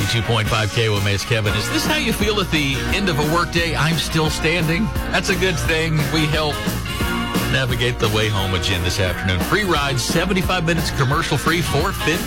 92.5 KOMA's Kevin. Is this how you feel at the end of a workday? I'm still standing. That's a good thing. We help navigate the way home again this afternoon. Free rides, 75 minutes commercial free, $4.50.